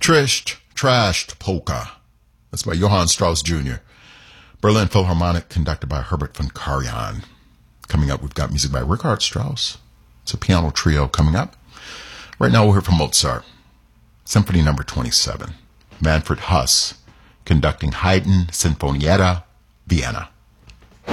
Trashed Polka. That's by Johann Strauss Jr. Berlin Philharmonic, conducted by Herbert von Karajan. Coming up, we've got music by Richard Strauss. It's a piano trio coming up. Right now, we'll hear from Mozart. Symphony number 27. Manfred Huss, conducting Haydn Sinfonietta, Vienna.